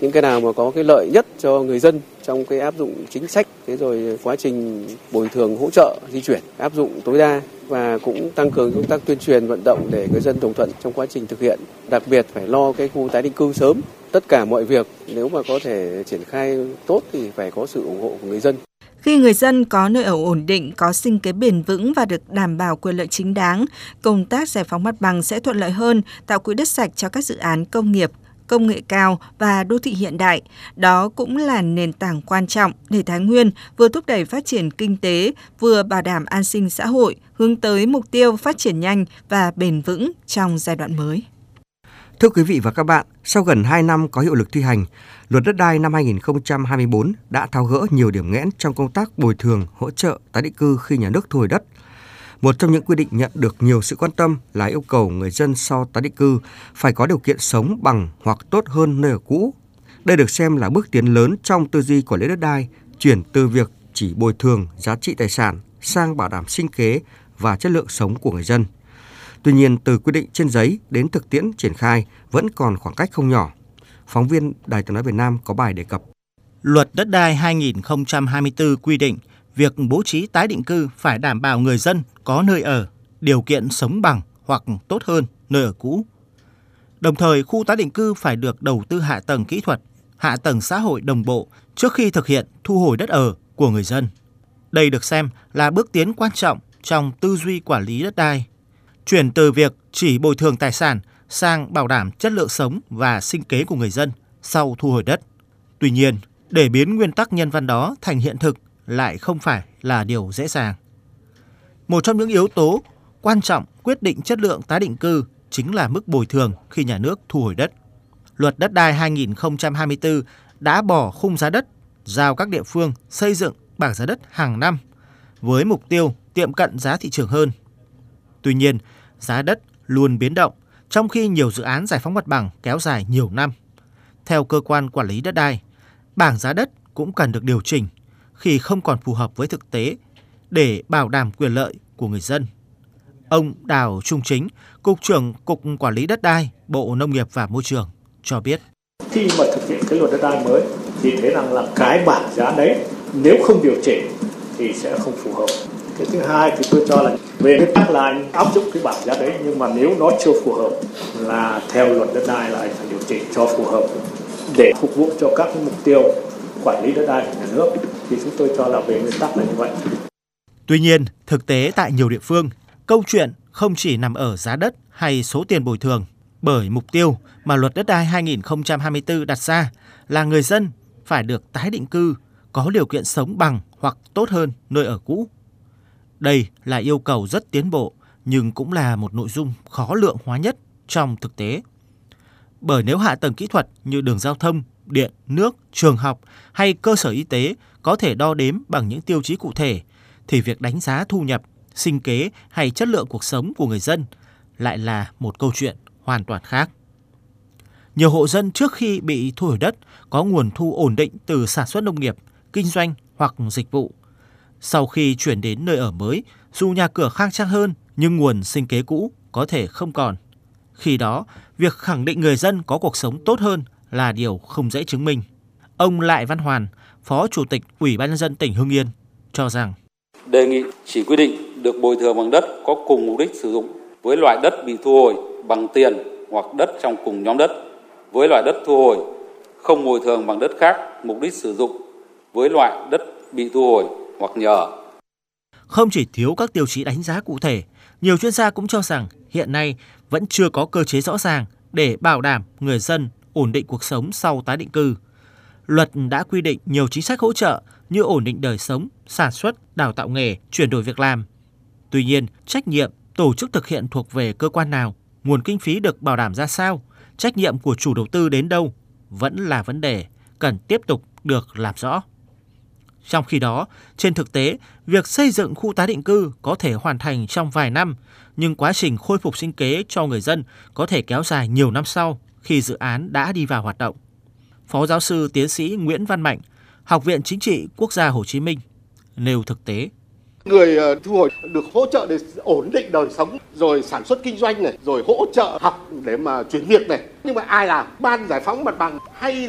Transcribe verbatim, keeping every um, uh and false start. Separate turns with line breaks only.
những cái nào mà có cái lợi nhất cho người dân trong cái áp dụng chính sách, thế rồi quá trình bồi thường hỗ trợ di chuyển áp dụng tối đa, và cũng tăng cường công tác tuyên truyền vận động để người dân đồng thuận trong quá trình thực hiện. Đặc biệt phải lo cái khu tái định cư sớm. Tất cả mọi việc nếu mà có thể triển khai tốt thì phải có sự ủng hộ của người dân.
Khi người dân có nơi ở ổn định, có sinh kế bền vững và được đảm bảo quyền lợi chính đáng, công tác giải phóng mặt bằng sẽ thuận lợi hơn, tạo quỹ đất sạch cho các dự án công nghiệp, công nghệ cao và đô thị hiện đại. Đó cũng là nền tảng quan trọng để Thái Nguyên vừa thúc đẩy phát triển kinh tế, vừa bảo đảm an sinh xã hội, hướng tới mục tiêu phát triển nhanh và bền vững trong giai đoạn mới.
Thưa quý vị và các bạn, sau gần hai năm có hiệu lực thi hành, Luật Đất đai năm hai nghìn không trăm hai mươi tư đã tháo gỡ nhiều điểm nghẽn trong công tác bồi thường, hỗ trợ tái định cư khi nhà nước thu hồi đất. Một trong những quy định nhận được nhiều sự quan tâm là yêu cầu người dân sau tái định cư phải có điều kiện sống bằng hoặc tốt hơn nơi ở cũ. Đây được xem là bước tiến lớn trong tư duy quản lý đất đai, chuyển từ việc chỉ bồi thường giá trị tài sản sang bảo đảm sinh kế và chất lượng sống của người dân. Tuy nhiên, từ quy định trên giấy đến thực tiễn triển khai vẫn còn khoảng cách không nhỏ. Phóng viên Đài Tiếng nói Việt Nam có bài đề cập.
Luật Đất đai hai nghìn không trăm hai mươi tư quy định việc bố trí tái định cư phải đảm bảo người dân có nơi ở, điều kiện sống bằng hoặc tốt hơn nơi ở cũ. Đồng thời, khu tái định cư phải được đầu tư hạ tầng kỹ thuật, hạ tầng xã hội đồng bộ trước khi thực hiện thu hồi đất ở của người dân. Đây được xem là bước tiến quan trọng trong tư duy quản lý đất đai, chuyển từ việc chỉ bồi thường tài sản sang bảo đảm chất lượng sống và sinh kế của người dân sau thu hồi đất. Tuy nhiên, để biến nguyên tắc nhân văn đó thành hiện thực lại không phải là điều dễ dàng. Một trong những yếu tố quan trọng quyết định chất lượng tái định cư chính là mức bồi thường khi nhà nước thu hồi đất. Luật Đất đai hai nghìn không trăm hai mươi tư đã bỏ khung giá đất, giao các địa phương xây dựng bảng giá đất hàng năm với mục tiêu tiệm cận giá thị trường hơn. Tuy nhiên, giá đất luôn biến động, trong khi nhiều dự án giải phóng mặt bằng kéo dài nhiều năm. Theo cơ quan quản lý đất đai, bảng giá đất cũng cần được điều chỉnh khi không còn phù hợp với thực tế để bảo đảm quyền lợi của người dân. Ông Đào Trung Chính, Cục trưởng Cục Quản lý Đất đai, Bộ Nông nghiệp và Môi trường cho biết.
Khi mà thực hiện cái luật đất đai mới thì thấy rằng là cái bảng giá đấy nếu không điều chỉnh thì sẽ không phù hợp. Cái thứ hai thì tôi cho là về nguyên tắc là anh áp dụng cái bảng giá đấy, nhưng mà nếu nó chưa phù hợp là theo luật đất đai là anh phải điều chỉnh cho phù hợp để phục vụ cho các cái mục tiêu quản lý đất đai của nhà nước, thì chúng tôi cho là về nguyên tắc là như vậy.
Tuy nhiên, thực tế tại nhiều địa phương, câu chuyện không chỉ nằm ở giá đất hay số tiền bồi thường, bởi mục tiêu mà Luật Đất đai hai nghìn không trăm hai mươi tư đặt ra là người dân phải được tái định cư, có điều kiện sống bằng hoặc tốt hơn nơi ở cũ. Đây là yêu cầu rất tiến bộ, nhưng cũng là một nội dung khó lượng hóa nhất trong thực tế. Bởi nếu hạ tầng kỹ thuật như đường giao thông, điện, nước, trường học hay cơ sở y tế có thể đo đếm bằng những tiêu chí cụ thể, thì việc đánh giá thu nhập, sinh kế hay chất lượng cuộc sống của người dân lại là một câu chuyện hoàn toàn khác. Nhiều hộ dân trước khi bị thu hồi đất có nguồn thu ổn định từ sản xuất nông nghiệp, kinh doanh hoặc dịch vụ. Sau khi chuyển đến nơi ở mới, dù nhà cửa khang trang hơn nhưng nguồn sinh kế cũ có thể không còn. Khi đó, việc khẳng định người dân có cuộc sống tốt hơn là điều không dễ chứng minh. Ông Lại Văn Hoàn, Phó Chủ tịch Ủy ban nhân dân tỉnh Hưng Yên cho rằng
đề nghị chỉ quy định được bồi thường bằng đất có cùng mục đích sử dụng với loại đất bị thu hồi bằng tiền hoặc đất trong cùng nhóm đất, với loại đất thu hồi không bồi thường bằng đất khác mục đích sử dụng với loại đất bị thu hồi hoặc nhờ.
Không chỉ thiếu các tiêu chí đánh giá cụ thể, nhiều chuyên gia cũng cho rằng hiện nay vẫn chưa có cơ chế rõ ràng để bảo đảm người dân ổn định cuộc sống sau tái định cư. Luật đã quy định nhiều chính sách hỗ trợ như ổn định đời sống, sản xuất, đào tạo nghề, chuyển đổi việc làm. Tuy nhiên, trách nhiệm tổ chức thực hiện thuộc về cơ quan nào, nguồn kinh phí được bảo đảm ra sao, trách nhiệm của chủ đầu tư đến đâu vẫn là vấn đề cần tiếp tục được làm rõ. Trong khi đó, trên thực tế, việc xây dựng khu tái định cư có thể hoàn thành trong vài năm, nhưng quá trình khôi phục sinh kế cho người dân có thể kéo dài nhiều năm sau khi dự án đã đi vào hoạt động. Phó giáo sư tiến sĩ Nguyễn Văn Mạnh, Học viện Chính trị Quốc gia Hồ Chí Minh nêu thực tế.
Người thu hồi được hỗ trợ để ổn định đời sống, rồi sản xuất kinh doanh này, rồi hỗ trợ học để mà chuyển việc này. Nhưng mà ai làm? Ban giải phóng mặt bằng hay